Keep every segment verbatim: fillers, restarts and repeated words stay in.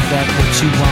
that what you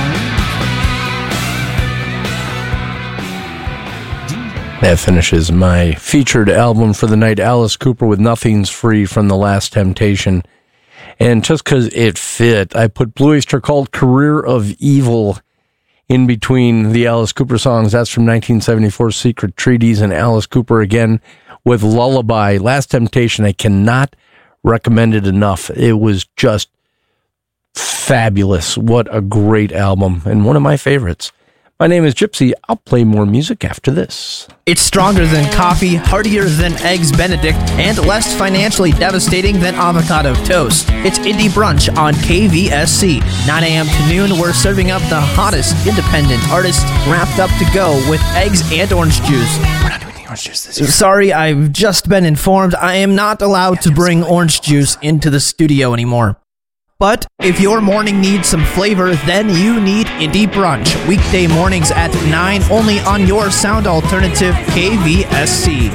want? That finishes my featured album for the night, Alice Cooper with Nothing's Free from The Last Temptation. And just because it fit, I put Blue Oyster Cult Career of Evil in between the Alice Cooper songs. That's from nineteen seventy-four, Secret Treaties, and Alice Cooper again with Lullaby. Last Temptation, I cannot recommend it enough. It was just fabulous. What a great album, and one of my favorites. My name is Gypsy. I'll play more music after this. It's stronger than coffee, heartier than Eggs Benedict, and less financially devastating than avocado toast. It's Indie Brunch on K V S C. nine a.m. to noon, we're serving up the hottest independent artists wrapped up to go with eggs and orange juice. We're not doing the orange juice this year. Sorry, I've just been informed I am not allowed to bring orange juice into the studio anymore. But if your morning needs some flavor, then you need Indie Brunch. Weekday mornings at nine, only on your sound alternative, K V S C.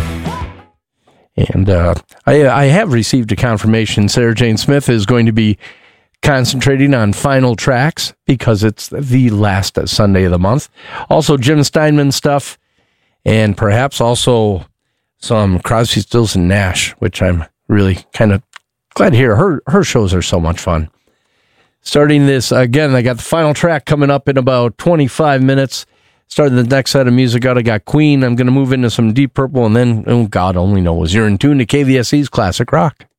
And uh, I, I have received a confirmation Sarah Jane Smith is going to be concentrating on final tracks because it's the last Sunday of the month. Also, Jim Steinman stuff, and perhaps also some Crosby, Stills, and Nash, which I'm really kind of glad to hear. Her her shows are so much fun. Starting this, again, I got the final track coming up in about twenty-five minutes. Starting the next set of music out, I got Queen. I'm going to move into some Deep Purple, and then, oh, God only knows. You're in tune to K V S C's Classic Rock.